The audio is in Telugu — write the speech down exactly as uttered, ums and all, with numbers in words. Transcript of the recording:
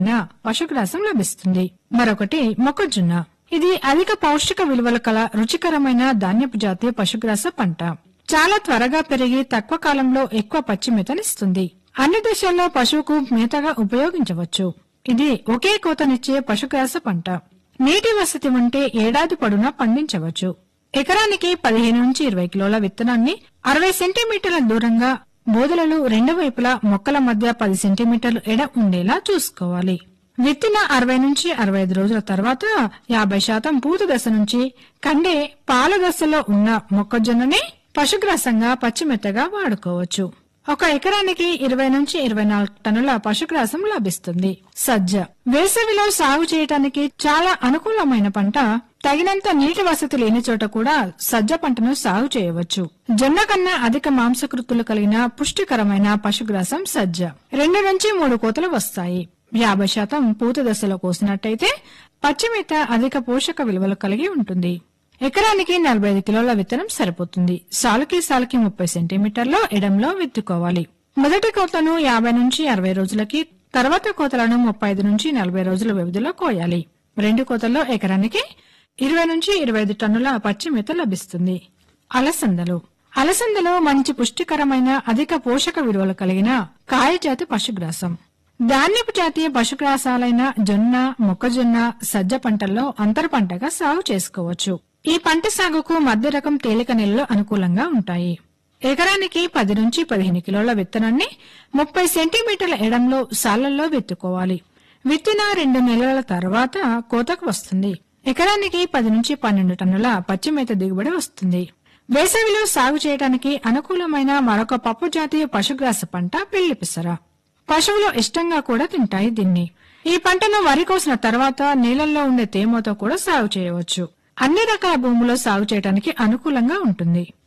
పశుగ్రాసం లభిస్తుంది. మరొకటి మొక్కజొన్న. ఇది అధిక పౌష్టిక విలువల కల రుచికరమైన ధాన్యపు జాతీయ పశుగ్రాస పంట. చాలా త్వరగా పెరిగి తక్కువ కాలంలో ఎక్కువ పచ్చి మేతనిస్తుంది. అన్ని దశల్లో పశువుకు మేతగా ఉపయోగించవచ్చు. ఇది ఒకే కోతనిచ్చే పశుగ్రాస పంట. నీటి వసతి ఉంటే ఏడాది పొడవునా పండించవచ్చు. ఎకరానికి పదిహేను నుంచి ఇరవై కిలోల విత్తనాన్ని అరవై సెంటీమీటర్ల దూరంగా బోదెలలో రెండు వైపులా మొక్కల మధ్య పది సెంటీమీటర్లు ఎడ ఉండేలా చూసుకోవాలి. విత్తిన అరవై నుంచి అరవై ఐదు రోజుల తర్వాత యాభై శాతం పూత దశ నుంచి కండే పాల దశలో ఉన్న మొక్కజొన్ననే పశుగ్రాసంగా పచ్చిమెత్తగా వాడుకోవచ్చు. ఒక ఎకరానికి ఇరవై నుంచి ఇరవై నాలుగు టన్నుల పశుగ్రాసం లభిస్తుంది. సజ్జ వేసవిలో సాగు చేయటానికి చాలా అనుకూలమైన పంట. తగినంత నీటి వసతి లేని చోట కూడా సజ్జ పంటను సాగు చేయవచ్చు. జొన్న కన్నా అధిక మాంసకృతులు కలిగిన పుష్టికరమైన పశుగ్రాసం సజ్జ. రెండు నుంచి మూడు కోతలు వస్తాయి. యాభై శాతం పూత దశలో కోసినట్టయితే పచ్చిమేత అధిక పోషక విలువలు కలిగి ఉంటుంది. ఎకరానికి నలభై ఐదు కిలోల విత్తనం సరిపోతుంది. సాలుకి సాలుకి ముప్పై సెంటీమీటర్ల ఎడంలో విత్తుకోవాలి. మొదటి కోతను యాభై నుంచి అరవై రోజులకి, తర్వాత కోతలను ముప్పై ఐదు నుంచి నలభై రోజుల వ్యవధిలో కోయాలి. రెండు కోతల్లో ఎకరానికి ఇరవై నుంచి ఇరవై ఐదు టన్నుల పచ్చిమేత లభిస్తుంది. అలసందలు. అలసందలో మంచి పుష్టికరమైన అధిక పోషక విలువలు కలిగిన కాయజాతి పశుగ్రాసం. ధాన్యపు జాతీయ పశుగ్రాసాలైన జొన్న, మొక్కజొన్న, సజ్జ పంటల్లో అంతర పంటగా సాగు చేసుకోవచ్చు. ఈ పంట సాగుకు మధ్య రకం తేలిక నేలలు అనుకూలంగా ఉంటాయి. ఎకరానికి పది నుంచి పదిహేను కిలోల విత్తనాన్ని ముప్పై సెంటీమీటర్ల ఎడంలో సాళ్లలో విత్తుకోవాలి. విత్తిన రెండు నెలల తర్వాత కోతకు వస్తుంది. ఎకరానికి పది నుంచి పన్నెండు టన్నుల పచ్చిమేత దిగుబడి వస్తుంది. వేసవిలో సాగు చేయడానికి అనుకూలమైన మరొక పప్పు జాతీయ పశుగ్రాస పంట పిల్లి పెసర. పశువులు ఇష్టంగా కూడా తింటాయి దీన్ని. ఈ పంటను వరి కోసిన తర్వాత నీళ్లలో ఉండే తేమతో కూడా సాగు చేయవచ్చు. అన్ని రకాల భూముల్లో సాగు చేయడానికి అనుకూలంగా ఉంటుంది.